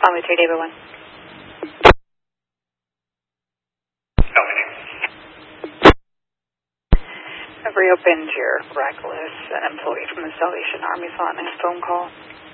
Conway 3, David 1. I've reopened your reckless. An employee from the Salvation Army thought in a phone call.